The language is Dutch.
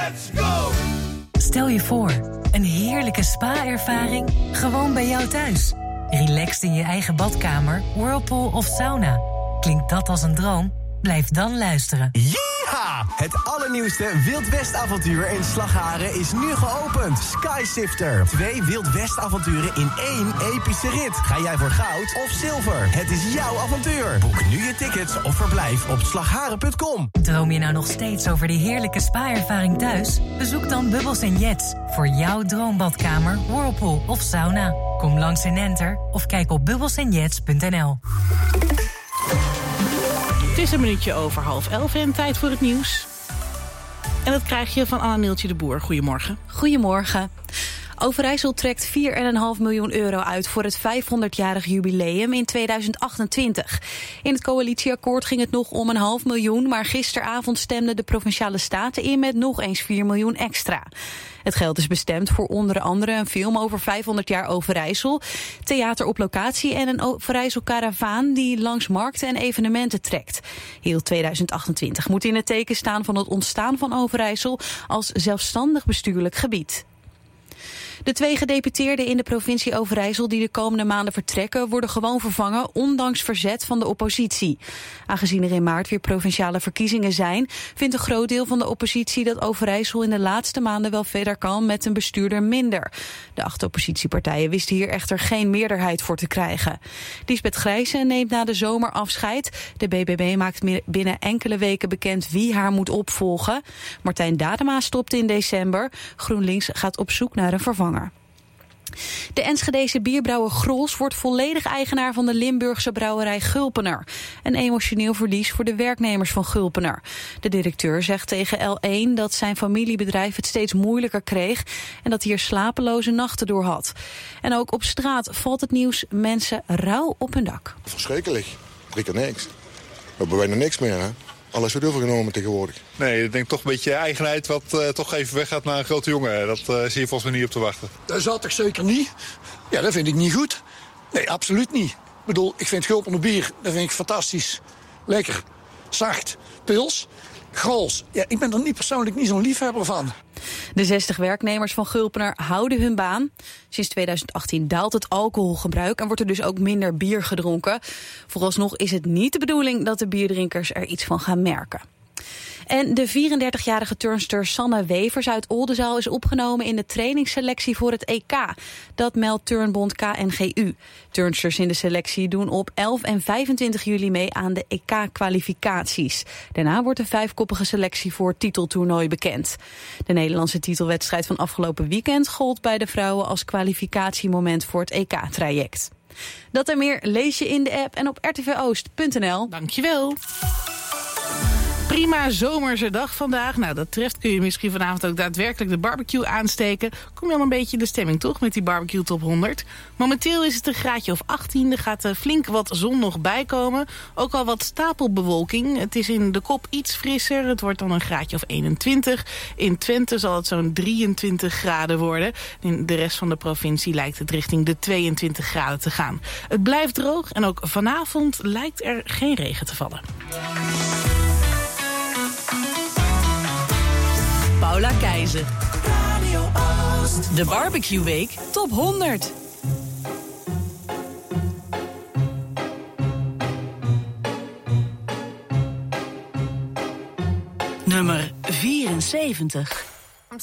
Let's go! Stel je voor, een heerlijke spa-ervaring gewoon bij jou thuis. Relaxed in je eigen badkamer, whirlpool of sauna. Klinkt dat als een droom? Blijf dan luisteren. Yeeha! Het allernieuwste Wild West-avontuur in Slagharen is nu geopend. Skysifter. 2 Wild West-avonturen in 1 epische rit. Ga jij voor goud of zilver? Het is jouw avontuur. Boek nu je tickets of verblijf op slagharen.com. Droom je nou nog steeds over die heerlijke spa-ervaring thuis? Bezoek dan Bubbles & Jets voor jouw droombadkamer, whirlpool of sauna. Kom langs in Enter of kijk op bubbelsandjets.nl. Het is 11:10 en tijd voor het nieuws. En dat krijg je van Anna-Neeltje de Boer. Goedemorgen. Goedemorgen. Overijssel trekt €4,5 miljoen uit voor het 500-jarig jubileum in 2028. In het coalitieakkoord ging het nog om €500 miljoen... maar gisteravond stemden de Provinciale Staten in met nog eens €4 miljoen extra. Het geld is bestemd voor onder andere een film over 500 jaar Overijssel, theater op locatie en een Overijssel-karavaan die langs markten en evenementen trekt. Heel 2028 moet in het teken staan van het ontstaan van Overijssel als zelfstandig bestuurlijk gebied. De 2 gedeputeerden in de provincie Overijssel die de komende maanden vertrekken worden gewoon vervangen, ondanks verzet van de oppositie. Aangezien er in maart weer provinciale verkiezingen zijn, vindt een groot deel van de oppositie dat Overijssel in de laatste maanden wel verder kan met een bestuurder minder. De 8 oppositiepartijen wisten hier echter geen meerderheid voor te krijgen. Liesbeth Grijssen neemt na de zomer afscheid. De BBB maakt binnen enkele weken bekend wie haar moet opvolgen. Martijn Dadema stopt in december. GroenLinks gaat op zoek naar een vervanger. De Enschedese bierbrouwer Grols wordt volledig eigenaar van de Limburgse brouwerij Gulpener. Een emotioneel verlies voor de werknemers van Gulpener. De directeur zegt tegen L1 dat zijn familiebedrijf het steeds moeilijker kreeg en dat hij er slapeloze nachten door had. En ook op straat valt het nieuws mensen rauw op hun dak. Verschrikkelijk. 3 keer niks. We hebben bijna niks meer, hè? Alles wordt overgenomen tegenwoordig. Nee, ik denk toch een beetje eigenheid wat toch even weggaat naar een grote jongen. Dat zie je volgens mij niet op te wachten. Dat zat ik zeker niet. Ja, dat vind ik niet goed. Nee, absoluut niet. Ik bedoel, ik vind Gulpener bier, dat vind ik fantastisch. Lekker, zacht, pils, Grols. Ja, ik ben er niet persoonlijk niet zo'n liefhebber van. De 60 werknemers van Gulpener houden hun baan. Sinds 2018 daalt het alcoholgebruik en wordt er dus ook minder bier gedronken. Vooralsnog is het niet de bedoeling dat de bierdrinkers er iets van gaan merken. En de 34-jarige turnster Sanne Wevers uit Oldenzaal is opgenomen in de trainingsselectie voor het EK. Dat meldt turnbond KNGU. Turnsters in de selectie doen op 11 en 25 juli mee aan de EK-kwalificaties. Daarna wordt de 5-koppige selectie voor het titeltoernooi bekend. De Nederlandse titelwedstrijd van afgelopen weekend gold bij de vrouwen als kwalificatiemoment voor het EK-traject. Dat en meer lees je in de app en op rtvoost.nl. Dankjewel. Prima zomerse dag vandaag. Nou, dat treft kun je misschien vanavond ook daadwerkelijk de barbecue aansteken. Kom je al een beetje in de stemming, toch, met die barbecue top 100? Momenteel is het een graadje of 18. Er gaat flink wat zon nog bijkomen. Ook al wat stapelbewolking. Het is in de kop iets frisser. Het wordt dan een graadje of 21. In Twente zal het zo'n 23 graden worden. In de rest van de provincie lijkt het richting de 22 graden te gaan. Het blijft droog en ook vanavond lijkt er geen regen te vallen. Paula Keizer. Radio Oost. De Barbecue Week Top 100. Nummer 74.